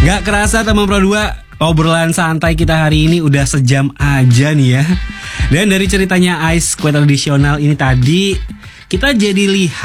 Gak kerasa teman Pro 2, obrolan santai kita hari ini udah sejam aja nih ya. Dan dari ceritanya Ais kue tradisional ini tadi, kita jadi lihat